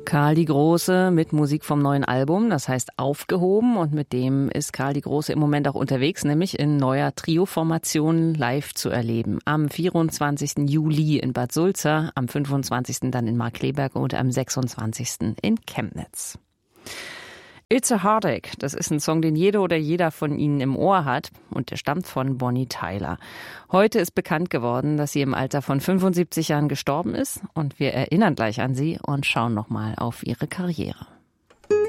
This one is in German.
Karl die Große mit Musik vom neuen Album, das heißt Aufgehoben, und mit dem ist Karl die Große im Moment auch unterwegs, nämlich in neuer Trio-Formation live zu erleben. Am 24. Juli in Bad Sulza, am 25. dann in Markkleeberg und am 26. in Chemnitz. It's a Heartache, das ist ein Song, den jede oder jeder von Ihnen im Ohr hat, und der stammt von Bonnie Tyler. Heute ist bekannt geworden, dass sie im Alter von 75 Jahren gestorben ist, und wir erinnern gleich an sie und schauen nochmal auf ihre Karriere.